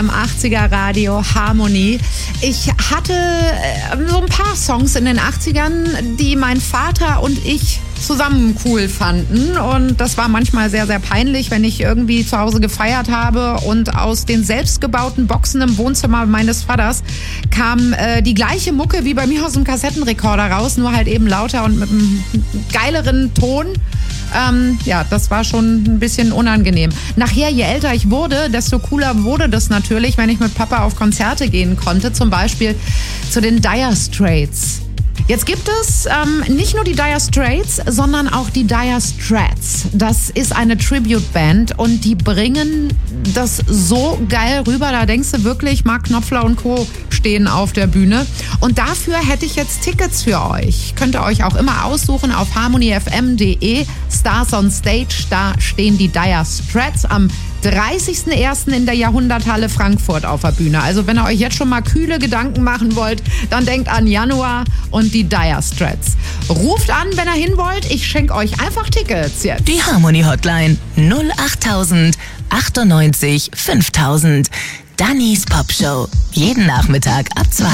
Im 80er Radio Harmony. Ich hatte so ein paar Songs in den 80ern, die mein Vater und ich zusammen cool fanden. Und das war manchmal sehr, sehr peinlich, wenn ich irgendwie zu Hause gefeiert habe und aus den selbstgebauten Boxen im Wohnzimmer meines Vaters kam die gleiche Mucke wie bei mir aus dem Kassettenrekorder raus, nur halt eben lauter und mit einem geileren Ton. Ja, das war schon ein bisschen unangenehm. Nachher, je älter ich wurde, desto cooler wurde das natürlich, wenn ich mit Papa auf Konzerte gehen konnte, zum Beispiel zu den Dire Straits. Jetzt gibt es nicht nur die Dire Straits, sondern auch die Dire Straits. Das ist eine Tribute-Band und die bringen das so geil rüber. Da denkst du wirklich, Mark Knopfler und Co. stehen auf der Bühne. Und dafür hätte ich jetzt Tickets für euch. Könnt ihr euch auch immer aussuchen auf harmonyfm.de. Stars on Stage, da stehen die Dire Straits am 30.01. in der Jahrhunderthalle Frankfurt auf der Bühne. Also wenn ihr euch jetzt schon mal kühle Gedanken machen wollt, dann denkt an Januar und die Dire Straits. Ruft an, wenn ihr hin wollt. Ich schenke euch einfach Tickets jetzt. Die Harmony Hotline 08000 98 5000. Dannys Popshow. Jeden Nachmittag ab 2.